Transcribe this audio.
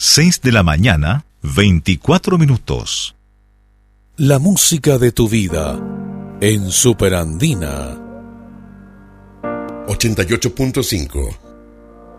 6 de la mañana, 24 minutos. La música de tu vida en Superandina 88.5.